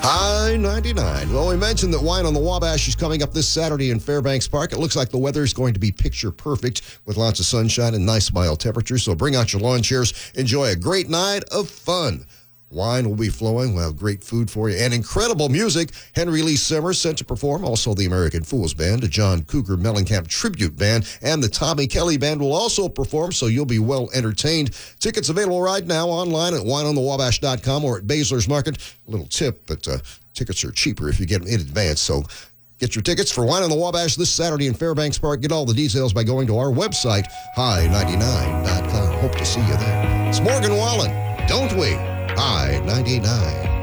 High 99. Well, we mentioned that Wine on the Wabash is coming up this Saturday in Fairbanks Park. It looks like the weather is going to be picture perfect with lots of sunshine and nice mild temperatures. So bring out your lawn chairs. Enjoy a great night of fun. Wine will be flowing. We'll have great food for you and incredible music. Henry Lee Simmers sent to perform. Also, the American Fools Band, a John Cougar Mellencamp tribute band, and the Tommy Kelly Band will also perform, so you'll be well entertained. Tickets available right now online at wineonthewabash.com or at Basler's Market. A little tip, but tickets are cheaper if you get them in advance. So get your tickets for Wine on the Wabash this Saturday in Fairbanks Park. Get all the details by going to our website, high99.com. Hope to see you there. It's Morgan Wallen. Don't we? High 99.